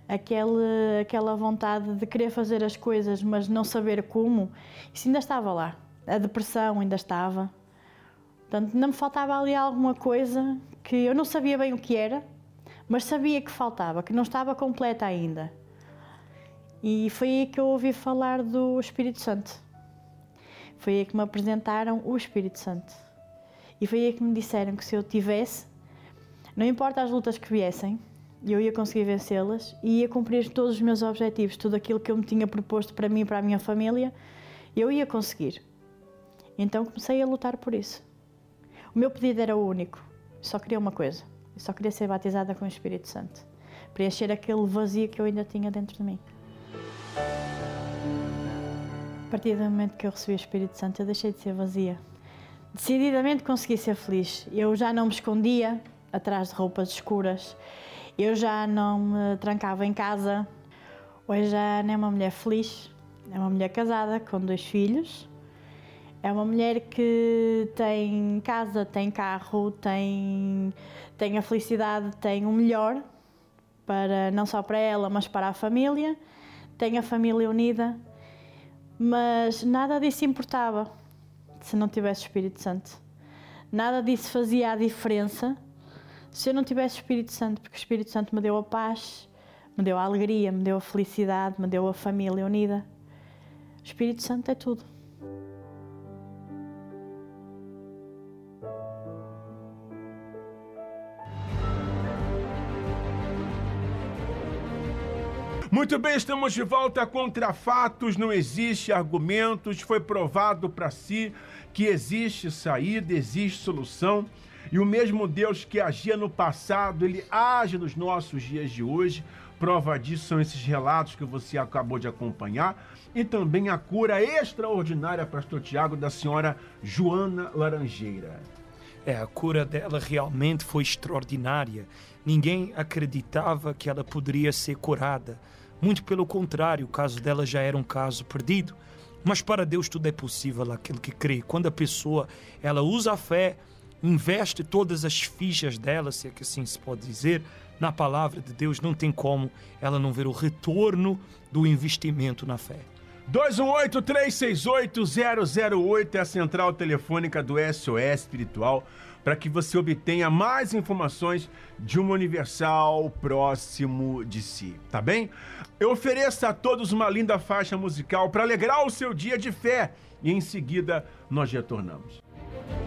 aquela vontade de querer fazer as coisas, mas não saber como, isso ainda estava lá. A depressão ainda estava. Portanto, não me faltava ali alguma coisa que eu não sabia bem o que era, mas sabia que faltava, que não estava completa ainda. E foi aí que eu ouvi falar do Espírito Santo. Foi aí que me apresentaram o Espírito Santo. E foi aí que me disseram que se eu tivesse, não importa as lutas que viessem, eu ia conseguir vencê-las e ia cumprir todos os meus objetivos, tudo aquilo que eu me tinha proposto para mim e para a minha família, eu ia conseguir. Então comecei a lutar por isso. O meu pedido era o único, eu só queria uma coisa, eu só queria ser batizada com o Espírito Santo, preencher aquele vazio que eu ainda tinha dentro de mim. A partir do momento que eu recebi o Espírito Santo, eu deixei de ser vazia. Decididamente consegui ser feliz. Eu já não me escondia atrás de roupas escuras, eu já não me trancava em casa. Hoje já não é uma mulher feliz, é uma mulher casada com 2 filhos. É uma mulher que tem casa, tem carro, tem a felicidade, tem o melhor, não só para ela, mas para a família. Tem a família unida, mas nada disso importava se não tivesse o Espírito Santo. Nada disso fazia a diferença se eu não tivesse o Espírito Santo, porque o Espírito Santo me deu a paz, me deu a alegria, me deu a felicidade, me deu a família unida. O Espírito Santo é tudo. Muito bem, estamos de volta. Contra fatos não existe argumentos, foi provado para si que existe saída, existe solução. E o mesmo Deus que agia no passado, ele age nos nossos dias de hoje. Prova disso são esses relatos que você acabou de acompanhar. E também a cura extraordinária, pastor Tiago, da senhora Joana Laranjeira. A cura dela realmente foi extraordinária. Ninguém acreditava que ela poderia ser curada. Muito pelo contrário, o caso dela já era um caso perdido. Mas para Deus tudo é possível, aquele que crê. Quando a pessoa ela usa a fé, investe todas as fichas dela, se é que assim se pode dizer, na palavra de Deus, não tem como ela não ver o retorno do investimento na fé. 218-368-008 é a central telefônica do SOS Espiritual para que você obtenha mais informações de uma Universal próximo de si, tá bem? Eu ofereço a todos uma linda faixa musical para alegrar o seu dia de fé e em seguida nós retornamos.